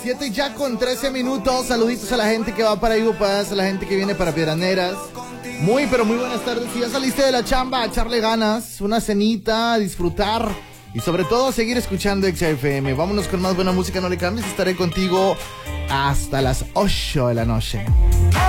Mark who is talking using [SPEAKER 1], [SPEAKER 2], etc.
[SPEAKER 1] 7 ya con 13 minutos. Saluditos a la gente que va para Iguapas, a la gente que viene para Piedraneras. Muy, pero muy buenas tardes. Si ya saliste de la chamba, a echarle ganas, una cenita, a disfrutar y sobre todo seguir escuchando XFM. Vámonos con más buena música, no le cambies. Estaré contigo hasta las 8 de la noche.